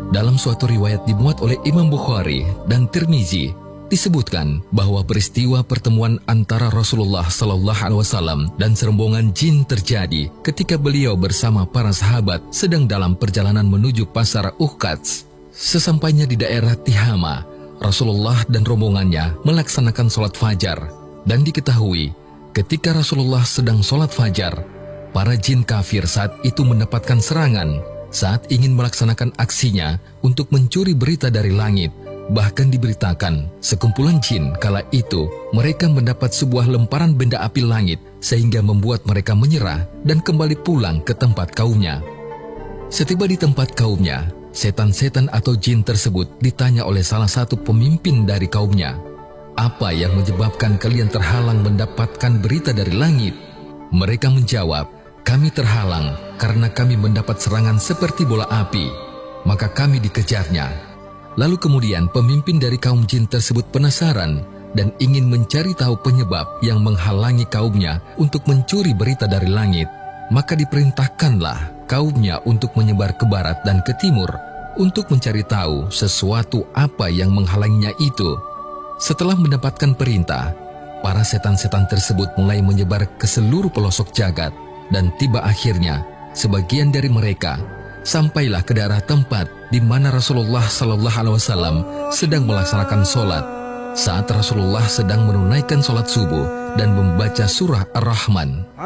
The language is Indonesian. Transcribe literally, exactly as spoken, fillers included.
Dalam suatu riwayat dimuat oleh Imam Bukhari dan Tirmizi, disebutkan bahwa peristiwa pertemuan antara Rasulullah Sallallahu Alaihi Wasallam dan serombongan jin terjadi ketika beliau bersama para sahabat sedang dalam perjalanan menuju pasar Uqats. Sesampainya di daerah Tihama, Rasulullah dan rombongannya melaksanakan sholat fajar, dan diketahui ketika Rasulullah sedang sholat fajar, para jin kafir saat itu mendapatkan serangan saat ingin melaksanakan aksinya untuk mencuri berita dari langit. Bahkan diberitakan sekumpulan jin kala itu mereka mendapat sebuah lemparan benda api langit sehingga membuat mereka menyerah dan kembali pulang ke tempat kaumnya. Setiba di tempat kaumnya, setan-setan atau jin tersebut ditanya oleh salah satu pemimpin dari kaumnya, "Apa yang menyebabkan kalian terhalang mendapatkan berita dari langit?" Mereka menjawab, "Kami terhalang karena kami mendapat serangan seperti bola api, maka kami dikejarnya." Lalu kemudian pemimpin dari kaum jin tersebut penasaran dan ingin mencari tahu penyebab yang menghalangi kaumnya untuk mencuri berita dari langit. Maka diperintahkanlah kaumnya untuk menyebar ke barat dan ke timur untuk mencari tahu sesuatu apa yang menghalanginya itu. Setelah mendapatkan perintah, para setan-setan tersebut mulai menyebar ke seluruh pelosok jagat, dan tiba akhirnya sebagian dari mereka sampailah ke daerah tempat di mana Rasulullah Sallallahu Alaihi Wasallam sedang melaksanakan sholat. Saat Rasulullah sedang menunaikan sholat subuh dan membaca surah Ar-Rahman.